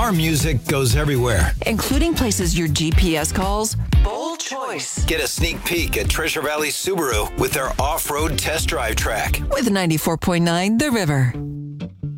Our music goes everywhere. including places your GPS calls bold choice. Get a sneak peek at Treasure Valley Subaru with their off-road test drive track. With 94.9 The River.